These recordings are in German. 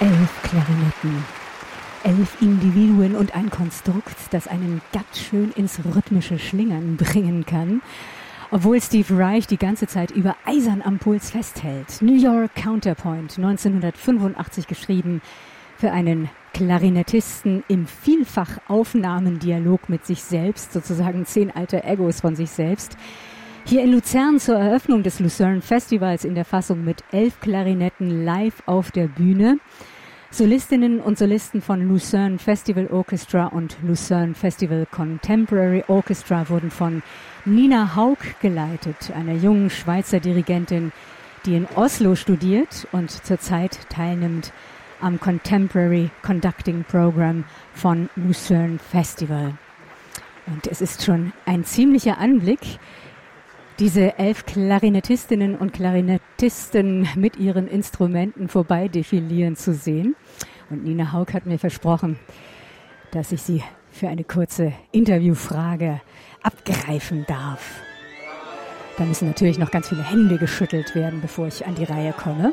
11 Klarinetten, 11 Individuen und ein Konstrukt, das einen ganz schön ins rhythmische Schlingern bringen kann, obwohl Steve Reich die ganze Zeit über eisern am Puls festhält. New York Counterpoint, 1985 geschrieben, für einen Klarinettisten im Vielfachaufnahmendialog mit sich selbst, sozusagen 10 alter Egos von sich selbst. Hier in Luzern zur Eröffnung des Lucerne Festivals in der Fassung mit 11 Klarinetten live auf der Bühne. Solistinnen und Solisten von Lucerne Festival Orchestra und Lucerne Festival Contemporary Orchestra wurden von Nina Haug geleitet, einer jungen Schweizer Dirigentin, die in Oslo studiert und zurzeit teilnimmt am Contemporary Conducting Program von Lucerne Festival. Und es ist schon ein ziemlicher Anblick, diese 11 Klarinettistinnen und Klarinettisten mit ihren Instrumenten vorbei defilieren zu sehen. Und Nina Haug hat mir versprochen, dass ich sie für eine kurze Interviewfrage abgreifen darf. Da müssen natürlich noch ganz viele Hände geschüttelt werden, bevor ich an die Reihe komme.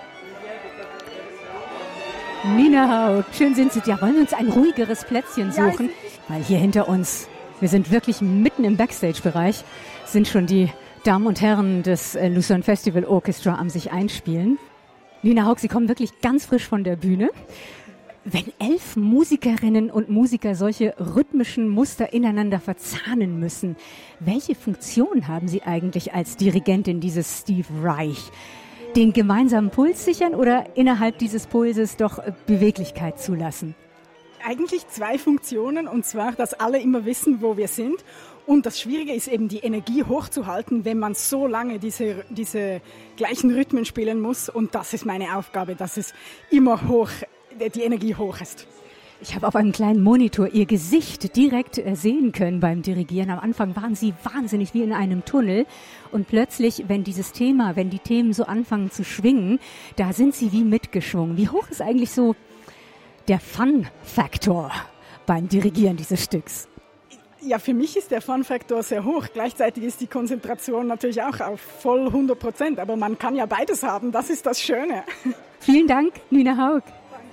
Nina Haug, schön sind Sie. Ja, wollen wir uns ein ruhigeres Plätzchen suchen? Weil hier hinter uns, wir sind wirklich mitten im Backstage-Bereich, sind schon die Damen und Herren des Lucerne Festival Orchestra am sich einspielen. Nina Haug, Sie kommen wirklich ganz frisch von der Bühne. Wenn 11 Musikerinnen und Musiker solche rhythmischen Muster ineinander verzahnen müssen, welche Funktion haben Sie eigentlich als Dirigentin dieses Steve Reich? Den gemeinsamen Puls sichern oder innerhalb dieses Pulses doch Beweglichkeit zulassen? Eigentlich 2 Funktionen, und zwar, dass alle immer wissen, wo wir sind. Und das Schwierige ist eben, die Energie hochzuhalten, wenn man so lange diese gleichen Rhythmen spielen muss. Und das ist meine Aufgabe, dass es immer die Energie hoch ist. Ich habe auf einem kleinen Monitor Ihr Gesicht direkt sehen können beim Dirigieren. Am Anfang waren Sie wahnsinnig wie in einem Tunnel. Und plötzlich, wenn die Themen so anfangen zu schwingen, da sind Sie wie mitgeschwungen. Wie hoch ist eigentlich so der Fun-Faktor beim Dirigieren dieses Stücks? Ja, für mich ist der Fun-Faktor sehr hoch. Gleichzeitig ist die Konzentration natürlich auch auf voll 100%. Aber man kann ja beides haben. Das ist das Schöne. Vielen Dank, Nina Haug.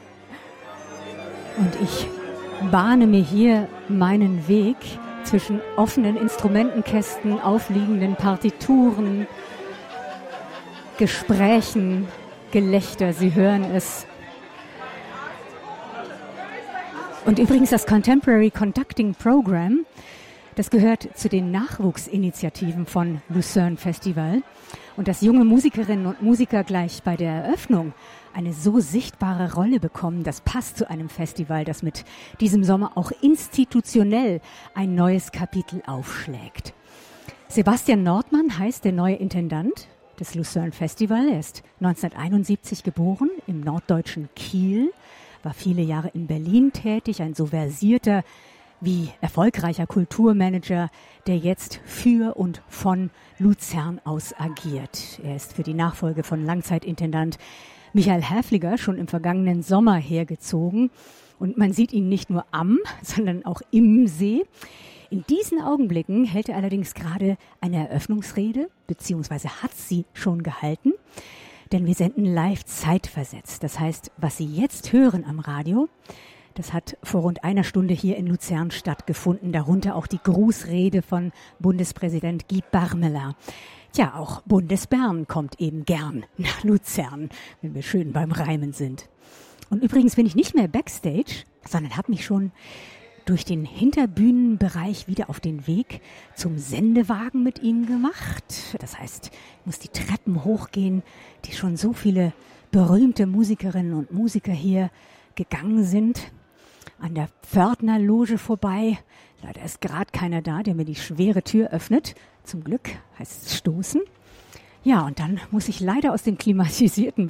Und ich bahne mir hier meinen Weg zwischen offenen Instrumentenkästen, aufliegenden Partituren, Gesprächen, Gelächter. Sie hören es. Und übrigens das Contemporary Conducting Program, das gehört zu den Nachwuchsinitiativen von Lucerne Festival. Und dass junge Musikerinnen und Musiker gleich bei der Eröffnung eine so sichtbare Rolle bekommen, das passt zu einem Festival, das mit diesem Sommer auch institutionell ein neues Kapitel aufschlägt. Sebastian Nordmann heißt der neue Intendant des Lucerne Festival. Er ist 1971 geboren im norddeutschen Kiel, war viele Jahre in Berlin tätig, ein so versierter wie erfolgreicher Kulturmanager, der jetzt für und von Luzern aus agiert. Er ist für die Nachfolge von Langzeitintendant Michael Häfliger schon im vergangenen Sommer hergezogen. Und man sieht ihn nicht nur am, sondern auch im See. In diesen Augenblicken hält er allerdings gerade eine Eröffnungsrede, beziehungsweise hat sie schon gehalten. Denn wir senden live zeitversetzt. Das heißt, was Sie jetzt hören am Radio, das hat vor rund einer Stunde hier in Luzern stattgefunden. Darunter auch die Grußrede von Bundespräsident Guy Parmelin. Tja, auch Bundesbern kommt eben gern nach Luzern, wenn wir schön beim Reimen sind. Und übrigens bin ich nicht mehr Backstage, sondern habe mich schon durch den Hinterbühnenbereich wieder auf den Weg zum Sendewagen mit Ihnen gemacht. Das heißt, ich muss die Treppen hochgehen, die schon so viele berühmte Musikerinnen und Musiker hier gegangen sind. An der Pförtnerloge vorbei. Leider ist gerade keiner da, der mir die schwere Tür öffnet. Zum Glück heißt es stoßen. Ja, und dann muss ich leider aus dem klimatisierten